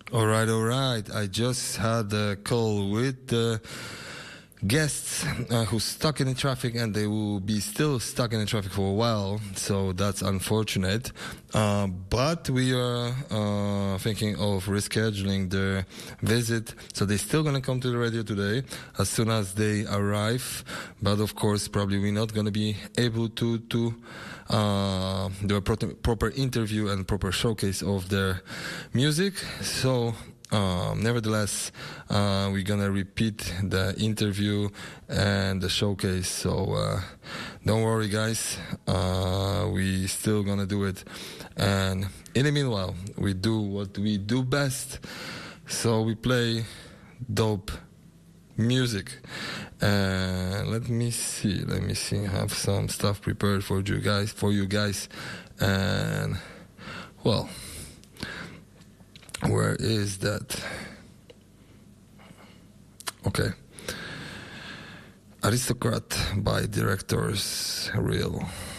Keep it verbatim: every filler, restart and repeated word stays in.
All right, all right. I just had a call with the guests uh, who's stuck in the traffic, and they will be still stuck in the traffic for a while. So that's unfortunate. Uh, but we are uh, thinking of rescheduling their visit. So they're still going to come to the radio today as soon as they arrive. But of course, probably we're not going to be able to to uh, do a pro- proper interview and proper showcase of their music. So Um, nevertheless, uh, we're gonna repeat the interview and the showcase. So uh, don't worry, guys. Uh, we still gonna do it. And in the meanwhile, we do what we do best. So we play dope music. And let me see. Let me see. I have some stuff prepared for you guys. For you guys. And well. Where is that? Okay. Aristocrat by Directors Real.